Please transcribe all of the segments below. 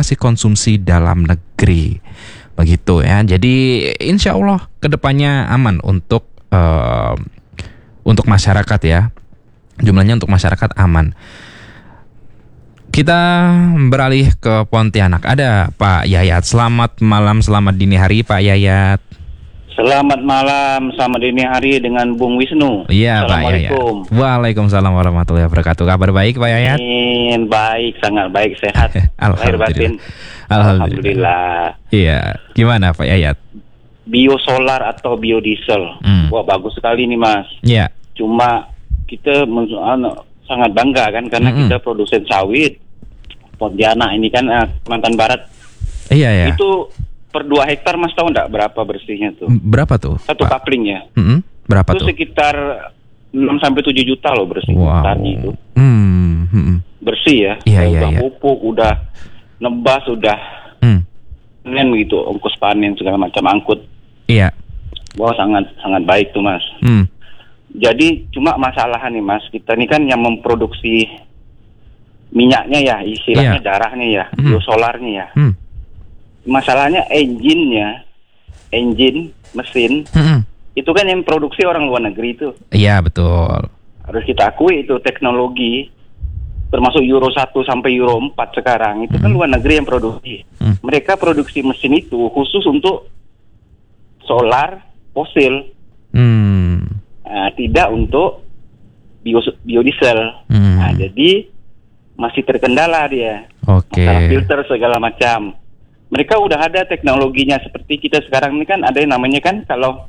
masih konsumsi dalam negeri. Begitu ya. Jadi insya Allah kedepannya aman untuk masyarakat ya. Jumlahnya untuk masyarakat aman. Kita beralih ke Pontianak. Ada Pak Yayat. Selamat malam, selamat dini hari Pak Yayat. Selamat malam, selamat dini hari dengan Bung Wisnu. Iya Pak Yayat. Waalaikumsalam warahmatullahi wabarakatuh. Kabar baik Pak Yayat? Baik, sangat baik, sehat. Alhamdulillah. Alhamdulillah. Iya, gimana Pak Yayat? Biosolar atau biodiesel. Wah, bagus sekali nih Mas. Iya. Cuma kita sangat bangga kan karena kita produsen sawit. Pontianak ini kan Kalimantan Barat. Iya. Itu per 2 hektar Mas tahu enggak berapa bersihnya tuh? Berapa tuh? Satu kapling ya. Berapa itu tuh? Sekitar 6-7 juta loh bersih. Tadi itu. Bersih ya. Iya. Udah pupuk, udah nebas, udah panen gitu, ongkos panen segala macam angkut. Iya. Wah, sangat baik tuh Mas. Jadi cuma masalahnya nih Mas, kita ini kan yang memproduksi minyaknya ya, istilahnya darahnya ya, biosolarnya ya. Masalahnya engine, mesin, itu kan yang produksi orang luar negeri itu. Iya, betul. Harus kita akui itu teknologi, termasuk Euro 1 sampai Euro 4 sekarang, itu kan luar negeri yang produksi. Mereka produksi mesin itu khusus untuk solar fosil, tidak untuk biodiesel. Nah, jadi masih terkendala dia. Masalah filter segala macam. Mereka udah ada teknologinya seperti kita sekarang ini kan ada yang namanya kan kalau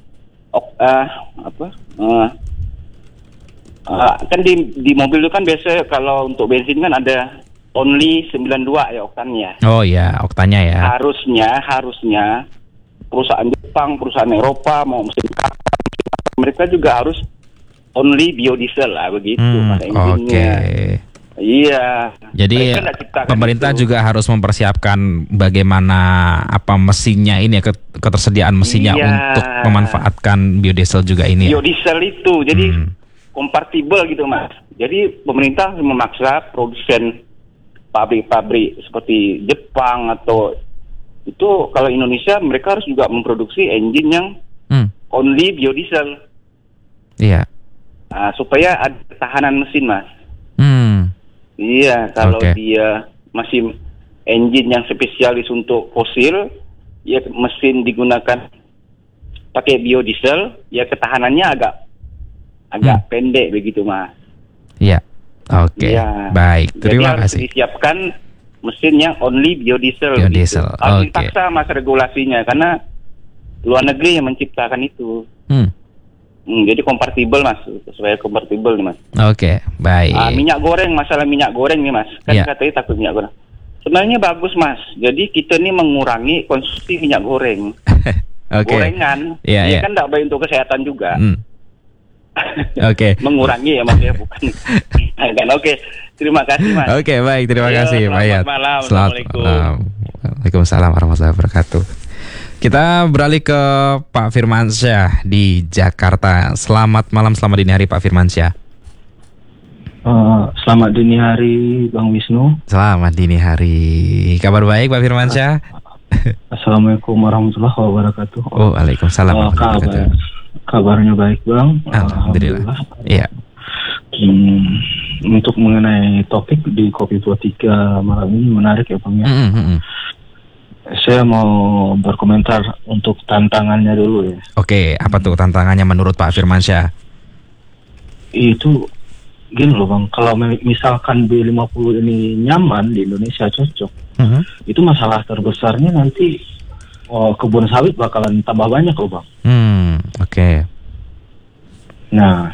kan di mobil itu kan biasa kalau untuk bensin kan ada only 92 ya oktannya. Oh iya, oktannya ya. Harusnya perusahaan Jepang, perusahaan Eropa mau mesin kapal, mereka juga harus only biodiesel lah begitu pada engine-nya. Iya. Jadi pemerintah juga harus mempersiapkan bagaimana mesinnya ini ya, ketersediaan mesinnya untuk memanfaatkan biodiesel juga ini. Biodiesel itu jadi kompatibel gitu Mas. Jadi pemerintah memaksa produsen pabrik-pabrik seperti Jepang atau itu kalau Indonesia mereka harus juga memproduksi engine yang only biodiesel. Iya. Nah, supaya ada ketahanan mesin Mas. Iya, kalau dia masih engine yang spesialis untuk fosil, ya mesin digunakan pakai biodiesel, ya ketahanannya agak pendek begitu Mas. Iya. Oke. Ya. Baik, terima kasih. Jadi harus disiapkan mesin yang only biodiesel. Biodiesel. Gitu. Harus dipaksa Mas regulasinya karena luar negeri yang menciptakan itu. Jadi kompatibel Mas, supaya kompatibel nih Mas. Oke, baik. Masalah minyak goreng nih Mas. Kan katanya takut minyak goreng. Sebenarnya bagus Mas. Jadi kita nih mengurangi konsumsi minyak goreng. Gorengan. Dia kan tidak baik untuk kesehatan juga. Mengurangi ya Mas ya, bukan. Terima kasih Mas. Baik, terima kasih Pak Yayat. Selamat malam. Assalamualaikum. Waalaikumsalam warahmatullahi wabarakatuh. Kita beralih ke Pak Firmansyah di Jakarta. Selamat malam, selamat dini hari Pak Firmansyah. Selamat dini hari Bang Wisnu. Selamat dini hari. Kabar baik Pak Firmansyah? Assalamualaikum warahmatullahi wabarakatuh. Waalaikumsalam warahmatullahi wabarakatuh. Kabarnya baik Bang. Alhamdulillah. Iya. Untuk mengenai topik di Kopi 23 malam ini menarik ya Bang ya. Saya mau berkomentar untuk tantangannya dulu ya. Oke, apa tuh tantangannya menurut Pak Firmansyah? Itu gini loh Bang, kalau misalkan B50 ini nyaman di Indonesia cocok, itu masalah terbesarnya nanti kebun sawit bakalan tambah banyak loh Bang. Nah,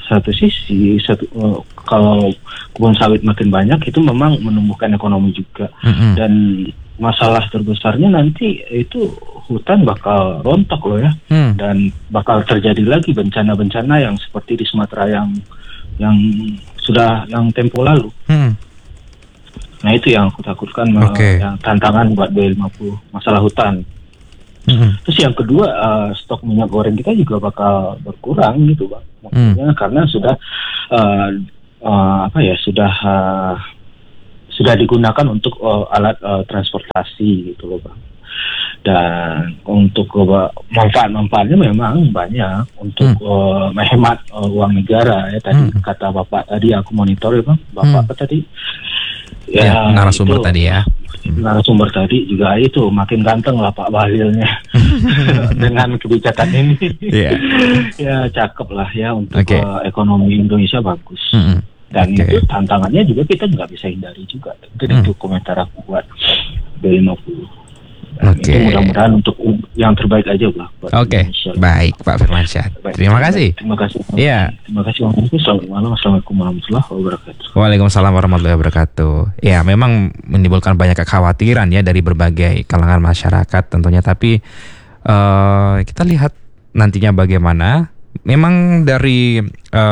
kalau kebun sawit makin banyak itu memang menumbuhkan ekonomi juga. Dan masalah terbesarnya nanti itu hutan bakal rontok loh ya. Dan bakal terjadi lagi bencana-bencana yang seperti di Sumatera yang tempo lalu. Nah, itu yang aku takutkan yang tantangan buat B50 masalah hutan. Terus yang kedua, stok minyak goreng kita juga bakal berkurang gitu Bang. Maksudnya karena sudah sudah digunakan untuk alat transportasi gitu loh Bang. Dan untuk manfaat-manfaatnya memang banyak untuk menghemat uang negara ya. Tadi kata Bapak tadi aku monitor ya Bang. Bapak apa tadi? Ya, narasumber tadi ya. Narasumber tadi juga itu makin ganteng lah Pak Bahlilnya dengan kebijakan ini. Ya cakep lah ya untuk ekonomi Indonesia bagus. Dan itu tantangannya juga kita nggak bisa hindari juga. Itu komentar aku buat B50. Itu mudah-mudahan untuk yang terbaik aja lah. Baik Pak Firmansyah. Terima kasih. Terima kasih. Iya. Terima kasih Bang. Selamat malam. Assalamualaikum warahmatullahi wabarakatuh. Waalaikumsalam warahmatullahi wabarakatuh. Ya, memang menimbulkan banyak kekhawatiran ya dari berbagai kalangan masyarakat tentunya. Tapi kita lihat nantinya bagaimana. Memang dari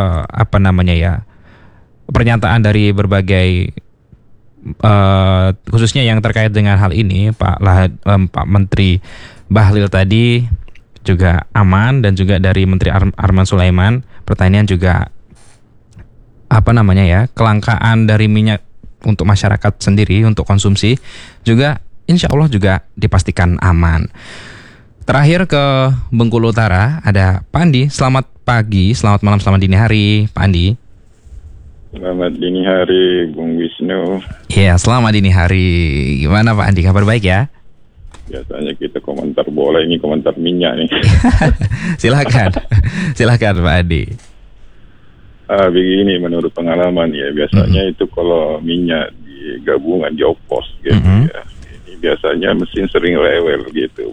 pernyataan dari berbagai khususnya yang terkait dengan hal ini Pak Menteri Bahlil tadi juga aman, dan juga dari Menteri Arman Sulaiman pertanian juga kelangkaan dari minyak untuk masyarakat sendiri untuk konsumsi juga insya Allah juga dipastikan aman. Terakhir ke Bengkulu Utara ada Pak Andi. Selamat pagi, selamat malam, selamat dini hari Pak Andi. Selamat dini hari, Bung Wisnu. Iya, selamat dini hari. Gimana Pak Andi, kabar baik ya? Biasanya kita komentar bola, ini komentar minyak nih. Silakan Pak Andi. Begini, menurut pengalaman ya, biasanya itu kalau minyak di gabungan di opos gitu ya, ini biasanya mesin sering rewel gitu.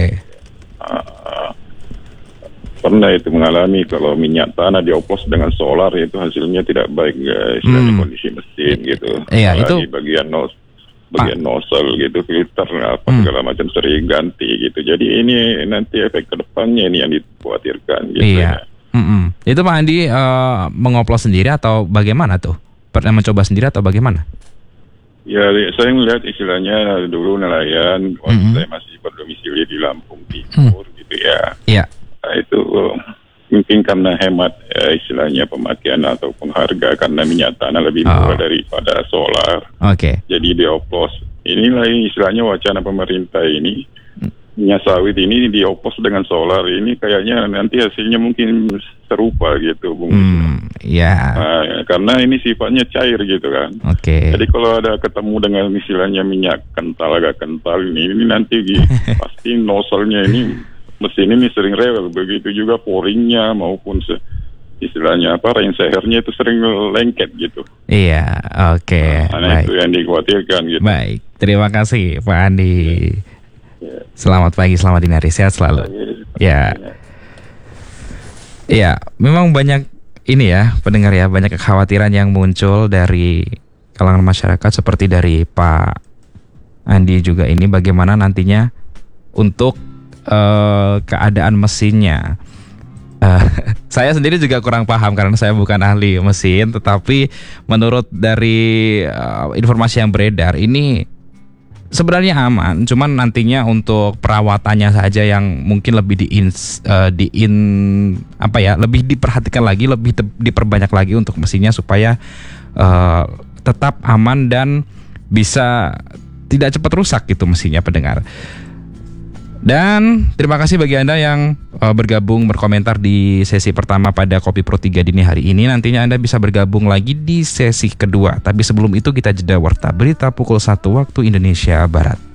Pernah itu mengalami kalau minyak tanah dioplos dengan solar itu hasilnya tidak baik guys, dari kondisi mesin gitu. Iya, itu bagian nozzle gitu, filter segala macam sering ganti gitu. Jadi ini nanti efek kedepannya ini yang dikhawatirkan gitu. Iya. Itu Pak Andi mengoplos sendiri atau bagaimana tuh? Pernah mencoba sendiri atau bagaimana? Ya, saya melihat istilahnya dulu nelayan waktu saya masih berdomisili di Lampung Timur gitu ya. Iya. Nah, itu mungkin karena hemat istilahnya pemakaian ataupun harga karena minyak tanah lebih murah daripada solar. Jadi dioplos. Inilah istilahnya wacana pemerintah ini. Minyak sawit ini dioplos dengan solar ini kayaknya nanti hasilnya mungkin serupa gitu, Bung. Karena ini sifatnya cair gitu kan. Jadi kalau ada ketemu dengan istilahnya minyak kental agak kental ini nanti pasti nozzle-nya ini mesin ini sering rewel, begitu juga pouringnya maupun istilahnya rainsehernya itu sering lengket gitu. Baik. Itu yang dikhawatirkan gitu. Baik, terima kasih Pak Andi. Selamat pagi, selamat dini hari, sehat selalu. Ya, memang banyak ini ya pendengar ya, banyak kekhawatiran yang muncul dari kalangan masyarakat seperti dari Pak Andi juga ini bagaimana nantinya untuk keadaan mesinnya. Saya sendiri juga kurang paham karena saya bukan ahli mesin, tetapi menurut dari informasi yang beredar ini sebenarnya aman, cuman nantinya untuk perawatannya saja yang mungkin lebih lebih diperhatikan lagi, lebih diperbanyak lagi untuk mesinnya supaya tetap aman dan bisa tidak cepat rusak gitu mesinnya pendengar. Dan terima kasih bagi Anda yang bergabung berkomentar di sesi pertama pada Kopi Pro 3 dini hari ini. Nantinya Anda bisa bergabung lagi di sesi kedua. Tapi sebelum itu kita jeda warta berita pukul 1 waktu Indonesia Barat.